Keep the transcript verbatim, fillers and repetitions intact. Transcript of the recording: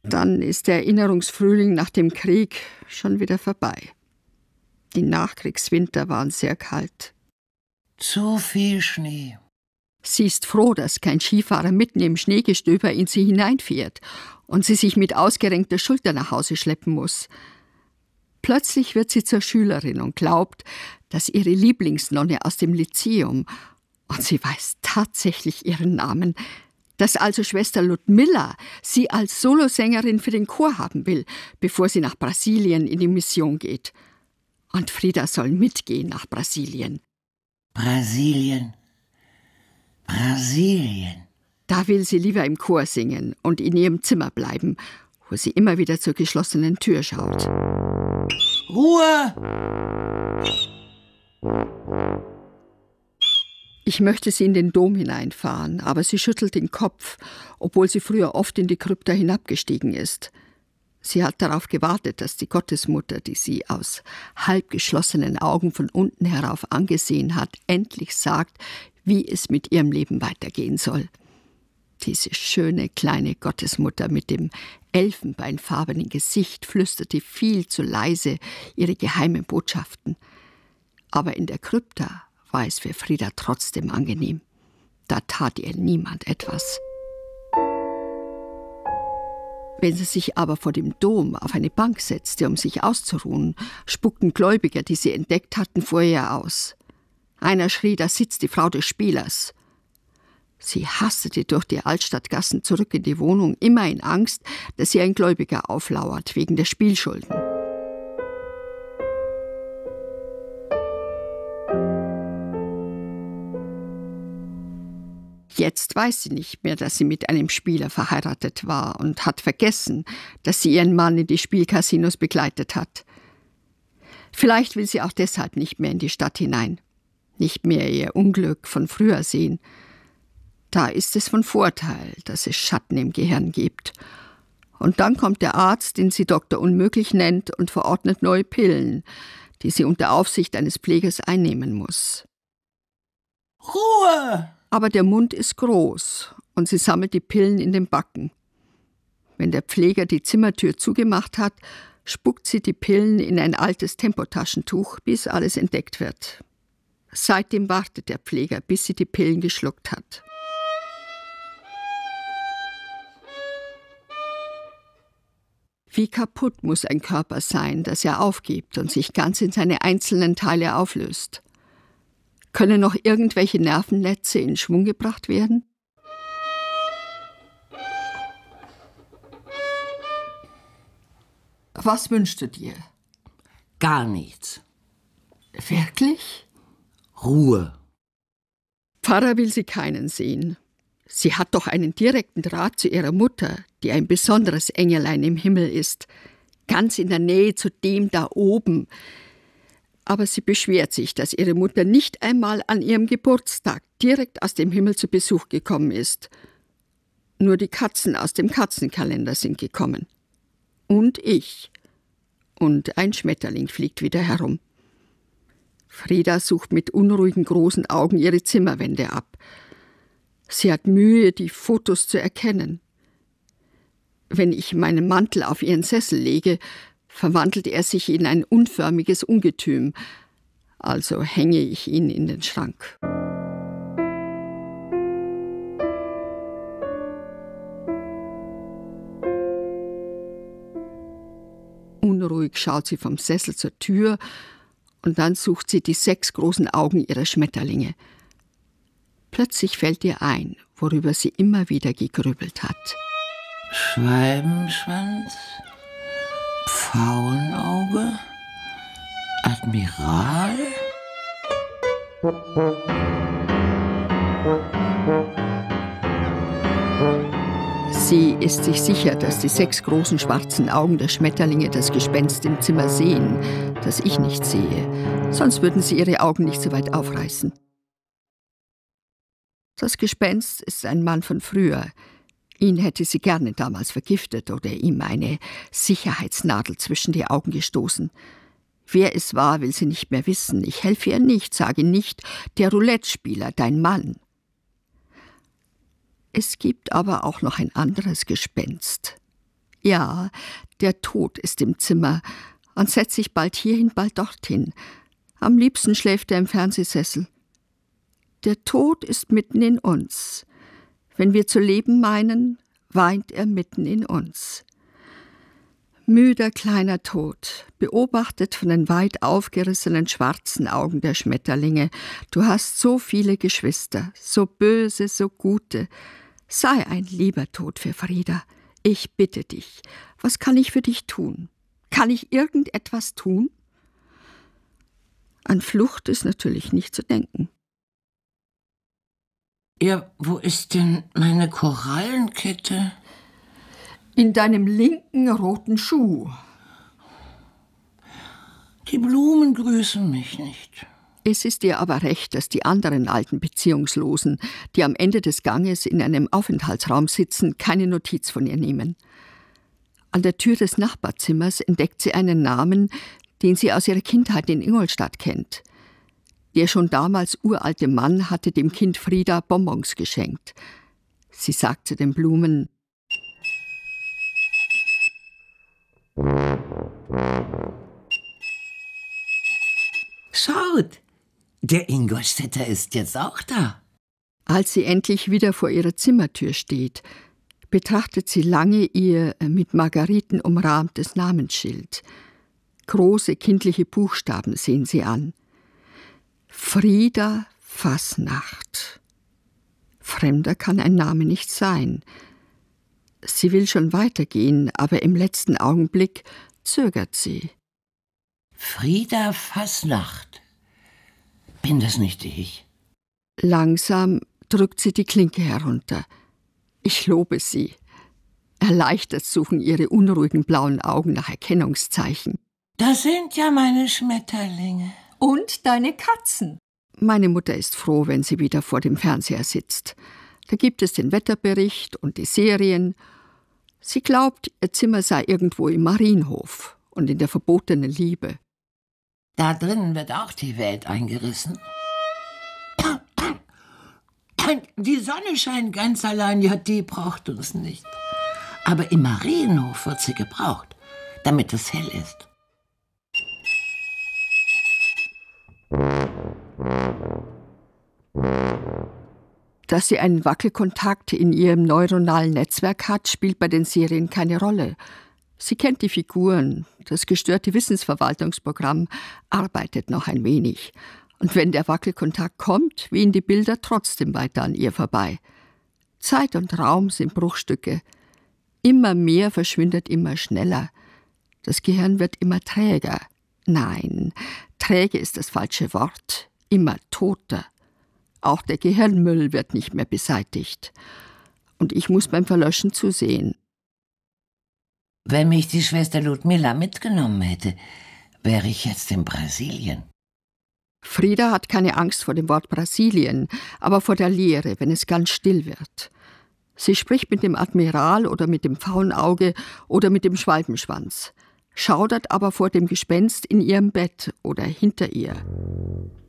Dann ist der Erinnerungsfrühling nach dem Krieg schon wieder vorbei. Die Nachkriegswinter waren sehr kalt. Zu viel Schnee. Sie ist froh, dass kein Skifahrer mitten im Schneegestöber in sie hineinfährt und sie sich mit ausgerenkter Schulter nach Hause schleppen muss. Plötzlich wird sie zur Schülerin und glaubt, dass ihre Lieblingsnonne aus dem Lyzeum, und sie weiß tatsächlich ihren Namen, dass also Schwester Ludmilla sie als Solosängerin für den Chor haben will, bevor sie nach Brasilien in die Mission geht. Und Frida soll mitgehen nach Brasilien. Brasilien. Brasilien. Da will sie lieber im Chor singen und in ihrem Zimmer bleiben, wo sie immer wieder zur geschlossenen Tür schaut. Ruhe! Ich möchte sie in den Dom hineinfahren, aber sie schüttelt den Kopf, obwohl sie früher oft in die Krypta hinabgestiegen ist. Sie hat darauf gewartet, dass die Gottesmutter, die sie aus halbgeschlossenen Augen von unten herauf angesehen hat, endlich sagt, wie es mit ihrem Leben weitergehen soll. Diese schöne kleine Gottesmutter mit dem elfenbeinfarbenen Gesicht flüsterte viel zu leise ihre geheimen Botschaften. Aber in der Krypta war es für Frida trotzdem angenehm. Da tat ihr niemand etwas. Wenn sie sich aber vor dem Dom auf eine Bank setzte, um sich auszuruhen, spuckten Gläubiger, die sie entdeckt hatten, vor ihr aus. Einer schrie, da sitzt die Frau des Spielers. Sie hastete durch die Altstadtgassen zurück in die Wohnung, immer in Angst, dass ihr ein Gläubiger auflauert wegen der Spielschulden. Jetzt weiß sie nicht mehr, dass sie mit einem Spieler verheiratet war und hat vergessen, dass sie ihren Mann in die Spielcasinos begleitet hat. Vielleicht will sie auch deshalb nicht mehr in die Stadt hinein, nicht mehr ihr Unglück von früher sehen. Da ist es von Vorteil, dass es Schatten im Gehirn gibt. Und dann kommt der Arzt, den sie Doktor Unmöglich nennt, und verordnet neue Pillen, die sie unter Aufsicht eines Pflegers einnehmen muss. Ruhe! Aber der Mund ist groß und sie sammelt die Pillen in den Backen. Wenn der Pfleger die Zimmertür zugemacht hat, spuckt sie die Pillen in ein altes Tempotaschentuch, bis alles entdeckt wird. Seitdem wartet der Pfleger, bis sie die Pillen geschluckt hat. Wie kaputt muss ein Körper sein, dass er aufgibt und sich ganz in seine einzelnen Teile auflöst? Können noch irgendwelche Nervennetze in Schwung gebracht werden? Was wünschst du dir? Gar nichts. Wirklich? Ruhe. Pfarrer will sie keinen sehen. Sie hat doch einen direkten Draht zu ihrer Mutter, die ein besonderes Engelein im Himmel ist, ganz in der Nähe zu dem da oben. Aber sie beschwert sich, dass ihre Mutter nicht einmal an ihrem Geburtstag direkt aus dem Himmel zu Besuch gekommen ist. Nur die Katzen aus dem Katzenkalender sind gekommen. Und ich. Und ein Schmetterling fliegt wieder herum. Frida sucht mit unruhigen großen Augen ihre Zimmerwände ab. Sie hat Mühe, die Fotos zu erkennen. Wenn ich meinen Mantel auf ihren Sessel lege, verwandelt er sich in ein unförmiges Ungetüm, also hänge ich ihn in den Schrank. Unruhig schaut sie vom Sessel zur Tür und dann sucht sie die sechs großen Augen ihrer Schmetterlinge. Plötzlich fällt ihr ein, worüber sie immer wieder gegrübelt hat. Schwalbenschwanz, Pfauenauge, Admiral? Sie ist sich sicher, dass die sechs großen schwarzen Augen der Schmetterlinge das Gespenst im Zimmer sehen, das ich nicht sehe. Sonst würden sie ihre Augen nicht so weit aufreißen. Das Gespenst ist ein Mann von früher. Ihn hätte sie gerne damals vergiftet oder ihm eine Sicherheitsnadel zwischen die Augen gestoßen. Wer es war, will sie nicht mehr wissen. Ich helfe ihr nicht, sage nicht, der Roulette-Spieler, dein Mann. Es gibt aber auch noch ein anderes Gespenst. Ja, der Tod ist im Zimmer und setzt sich bald hierhin, bald dorthin. Am liebsten schläft er im Fernsehsessel. Der Tod ist mitten in uns. Wenn wir zu leben meinen, weint er mitten in uns. Müder kleiner Tod, beobachtet von den weit aufgerissenen schwarzen Augen der Schmetterlinge. Du hast so viele Geschwister, so böse, so gute. Sei ein lieber Tod für Frida. Ich bitte dich, was kann ich für dich tun? Kann ich irgendetwas tun? An Flucht ist natürlich nicht zu denken. Ja, wo ist denn meine Korallenkette? In deinem linken roten Schuh. Die Blumen grüßen mich nicht. Es ist dir aber recht, dass die anderen alten Beziehungslosen, die am Ende des Ganges in einem Aufenthaltsraum sitzen, keine Notiz von ihr nehmen. An der Tür des Nachbarzimmers entdeckt sie einen Namen, den sie aus ihrer Kindheit in Ingolstadt kennt. Der schon damals uralte Mann hatte dem Kind Frida Bonbons geschenkt. Sie sagt zu den Blumen: Schaut, der Ingolstädter ist jetzt auch da. Als sie endlich wieder vor ihrer Zimmertür steht, betrachtet sie lange ihr mit Margariten umrahmtes Namensschild. Große kindliche Buchstaben sehen sie an. Frida Fasnacht. Fremder kann ein Name nicht sein. Sie will schon weitergehen, aber im letzten Augenblick zögert sie. Frida Fasnacht. Bin das nicht ich? Langsam drückt sie die Klinke herunter. Ich lobe sie. Erleichtert suchen ihre unruhigen blauen Augen nach Erkennungszeichen. Das sind ja meine Schmetterlinge. Und deine Katzen. Meine Mutter ist froh, wenn sie wieder vor dem Fernseher sitzt. Da gibt es den Wetterbericht und die Serien. Sie glaubt, ihr Zimmer sei irgendwo im Marienhof und in der verbotenen Liebe. Da drinnen wird auch die Welt eingerissen. Die Sonne scheint ganz allein, ja, die braucht uns nicht. Aber im Marienhof wird sie gebraucht, damit es hell ist. Dass sie einen Wackelkontakt in ihrem neuronalen Netzwerk hat, spielt bei den Serien keine Rolle. Sie kennt die Figuren, das gestörte Wissensverwaltungsprogramm arbeitet noch ein wenig. Und wenn der Wackelkontakt kommt, wehen die Bilder trotzdem weiter an ihr vorbei. Zeit und Raum sind Bruchstücke. Immer mehr verschwindet immer schneller. Das Gehirn wird immer träger. Nein, träge ist das falsche Wort. Immer toter. Auch der Gehirnmüll wird nicht mehr beseitigt. Und ich muss beim Verlöschen zusehen. Wenn mich die Schwester Ludmilla mitgenommen hätte, wäre ich jetzt in Brasilien. Frida hat keine Angst vor dem Wort Brasilien, aber vor der Leere, wenn es ganz still wird. Sie spricht mit dem Admiral oder mit dem Faunauge oder mit dem Schwalbenschwanz, schaudert aber vor dem Gespenst in ihrem Bett oder hinter ihr.